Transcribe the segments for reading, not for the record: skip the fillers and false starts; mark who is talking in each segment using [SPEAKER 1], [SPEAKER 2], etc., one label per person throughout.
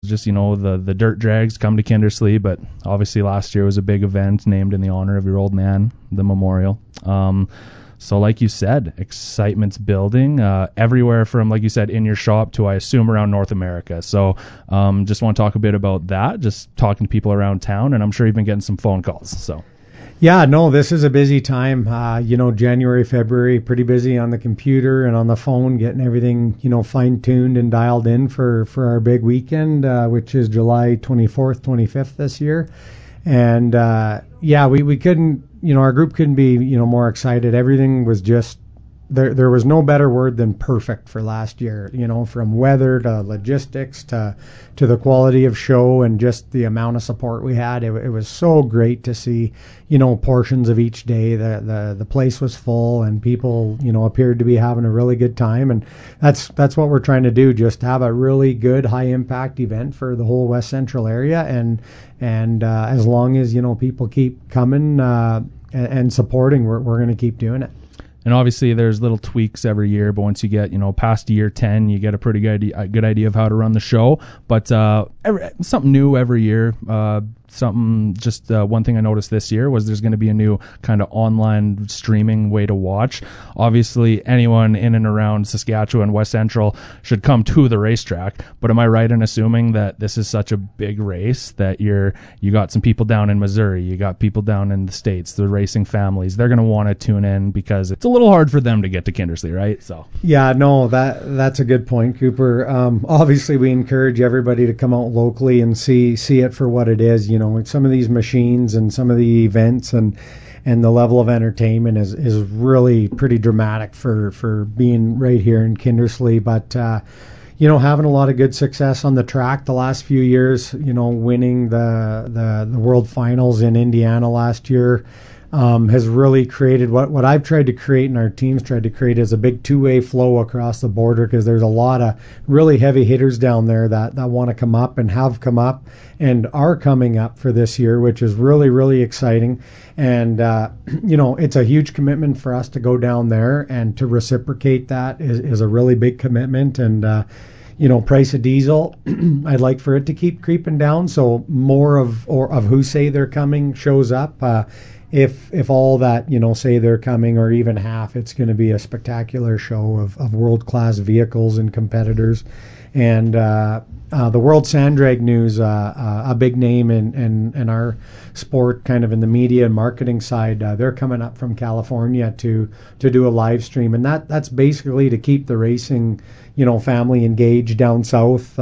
[SPEAKER 1] just, the dirt drags come to Kindersley, but obviously last year was a big event named in the honor of your old man, the memorial. So like you said, excitement's building everywhere from, like you said, in your shop to, I assume, around North America. So just want to talk a bit about that, just talking to people around town, and I'm sure you've been getting some phone calls. So.
[SPEAKER 2] Yeah, no, this is a busy time. January, February, pretty busy on the computer and on the phone, getting everything, fine-tuned and dialed in for our big weekend, which is July 24th, 25th this year. And, we couldn't, our group couldn't be, more excited. Everything was just, there was no better word than perfect for last year, from weather to logistics to the quality of show and just the amount of support we had. It was so great to see, portions of each day. The place was full and people, appeared to be having a really good time. And that's what we're trying to do, just have a really good high impact event for the whole West Central area. And as long as, people keep coming and supporting, we're going to keep doing it.
[SPEAKER 1] And obviously there's little tweaks every year, but once you get, past year 10, you get a pretty good idea of how to run the show. But something new every year. One thing I noticed this year was there's going to be a new kind of online streaming way to watch. Obviously, anyone in and around Saskatchewan, West Central should come to the racetrack. But am I right in assuming that this is such a big race that you got some people down in Missouri, you got people down in the States, the racing families, they're going to want to tune in because it's a little hard for them to get to Kindersley, right? So.
[SPEAKER 2] Yeah, no, that's a good point, Cooper. Obviously, we encourage everybody to come out locally and see it for what it is. Some of these machines and some of the events and the level of entertainment is really pretty dramatic for being right here in Kindersley. But having a lot of good success on the track the last few years, winning the World Finals in Indiana last year, has really created what I've tried to create and our team's tried to create is a big two-way flow across the border, because there's a lot of really heavy hitters down there that want to come up and have come up and are coming up for this year, which is really, really exciting. And, it's a huge commitment for us to go down there, and to reciprocate that is a really big commitment. And, price of diesel, I'd like for it to keep creeping down, so more of who say they're coming shows up. If all that, say they're coming, or even half, it's going to be a spectacular show of world-class vehicles and competitors. And the World Sand Drag News, a big name in our sport, kind of in the media and marketing side, they're coming up from California to do a live stream, and that's basically to keep the racing, family engaged down south.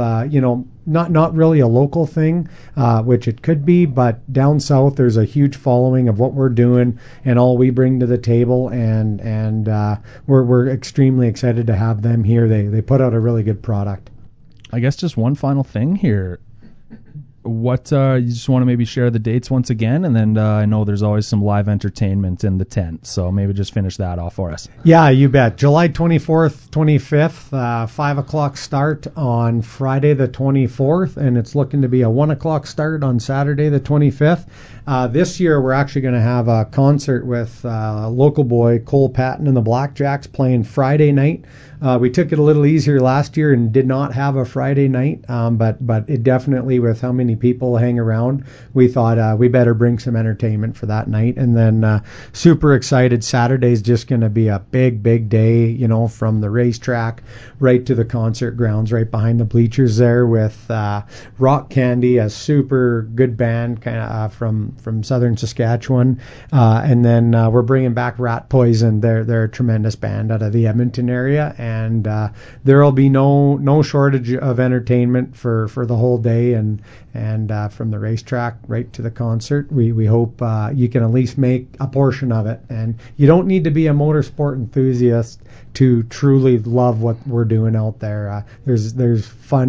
[SPEAKER 2] Not really a local thing, which it could be, but down south there's a huge following of what we're doing and all we bring to the table, and we're extremely excited to have them here. They put out a really good product.
[SPEAKER 1] I guess just one final thing here. What you just want to maybe share the dates once again, and then I know there's always some live entertainment in the tent, so maybe just finish that off for us.
[SPEAKER 2] Yeah, you bet. July 24th, 25th, 5 o'clock start on Friday the 24th, and it's looking to be a 1 o'clock start on Saturday the 25th. This year we're actually going to have a concert with local boy Cole Patton and the Blackjacks playing Friday night. We took it a little easier last year and did not have a Friday night, but it definitely, with how many people hang around, we thought we better bring some entertainment for that night. And then super excited, Saturday's just going to be a big day, from the racetrack right to the concert grounds right behind the bleachers there, with Rock Candy, a super good band kind of from southern Saskatchewan, and then we're bringing back Rat Poison. They're a tremendous band out of the Edmonton area, and there'll be no shortage of entertainment for the whole day, and from the racetrack right to the concert. We hope you can at least make a portion of it, and you don't need to be a motorsport enthusiast to truly love what we're doing out there. There's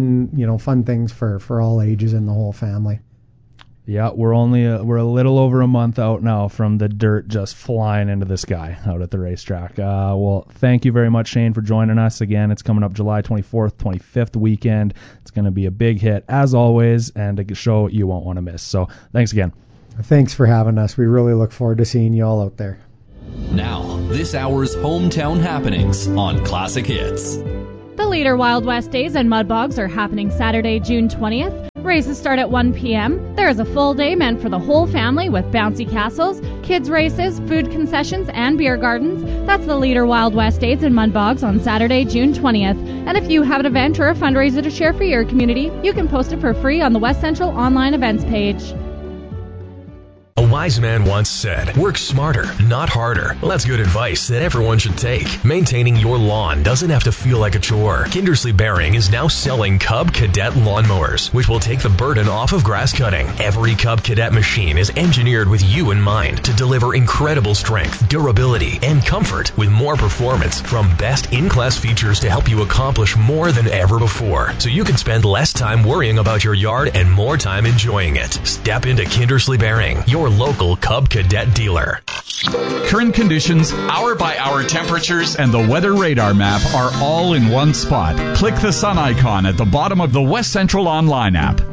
[SPEAKER 2] fun things for all ages and the whole family.
[SPEAKER 1] Yeah, we're a little over a month out now from the dirt just flying into the sky out at the racetrack. Well, thank you very much, Shane, for joining us again. It's coming up July 24th, 25th weekend. It's going to be a big hit, as always, and a show you won't want to miss. So thanks again.
[SPEAKER 2] Thanks for having us. We really look forward to seeing you all out there.
[SPEAKER 3] Now, this hour's hometown happenings on Classic Hits.
[SPEAKER 4] The Leader Wild West Days and Mud Bogs are happening Saturday, June 20th. Races start at 1 p.m. There is a full day meant for the whole family with bouncy castles, kids races, food concessions, and beer gardens. That's the Leader Wild West Days in Mud Bogs on Saturday, June 20th. And if you have an event or a fundraiser to share for your community, you can post it for free on the West Central online events page.
[SPEAKER 5] A wise man once said, work smarter, not harder. Well, that's good advice that everyone should take. Maintaining your lawn doesn't have to feel like a chore. Kindersley Bearing is now selling Cub Cadet lawnmowers, which will take the burden off of grass cutting. Every Cub Cadet machine is engineered with you in mind to deliver incredible strength, durability, and comfort with more performance from best in-class features to help you accomplish more than ever before. So you can spend less time worrying about your yard and more time enjoying it. Step into Kindersley Bearing, your local Cub Cadet dealer.
[SPEAKER 6] Current conditions, hour-by-hour temperatures, and the weather radar map are all in one spot. Click the sun icon at the bottom of the West Central online app.